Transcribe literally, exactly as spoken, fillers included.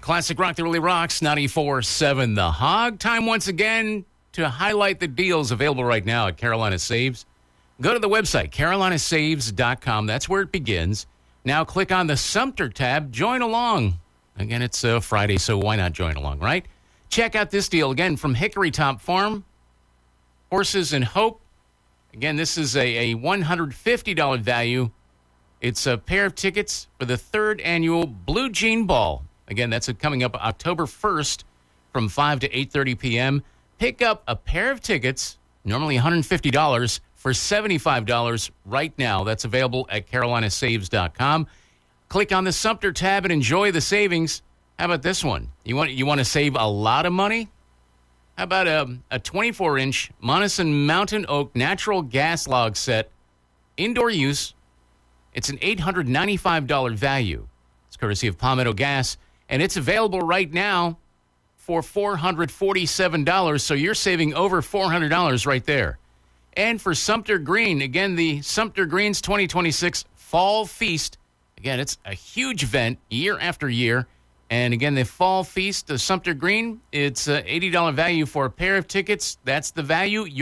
Classic rock that really rocks, ninety-four point seven The Hog. Time once again to highlight the deals available right now at Carolina Saves. Go to the website, carolina saves dot com. That's where it begins. Now click on the Sumter tab. Join along. Again, it's uh, Friday, so why not join along, right? Check out this deal again from Hickory Top Farm. Horses and Hope. Again, this is a, a one hundred fifty dollars value. It's a pair of tickets for the third annual Blue Jean Ball. Again, that's coming up October first from five to eight thirty p.m. Pick up a pair of tickets, normally one hundred fifty dollars, for seventy-five dollars right now. That's available at carolina saves dot com. Click on the Sumter tab and enjoy the savings. How about this one? You want you want to save a lot of money? How about a, a twenty-four inch Monnison Mountain Oak natural gas log set, indoor use? It's an eight hundred ninety-five dollars value. It's courtesy of Palmetto Gas, and it's available right now for four hundred forty-seven dollars, so you're saving over four hundred dollars right there. And for Sumter Green, again, the Sumter Greens twenty twenty-six Fall Feast. Again, it's a huge event year after year. And again, the Fall Feast of Sumter Green, it's an eighty dollars value for a pair of tickets. That's the value.